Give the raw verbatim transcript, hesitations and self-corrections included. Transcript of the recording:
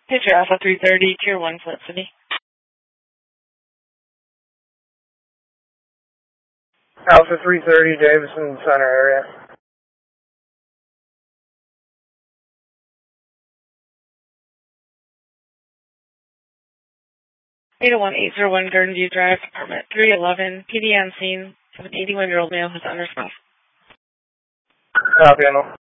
Picture Alpha three thirty, Tier one, Flint City. Alpha three thirty, Davison Center area. eight oh one eight oh one Garden View Drive, apartment three eleven, P D on scene of an eighty-one-year-old male who's unresponsive. Copy,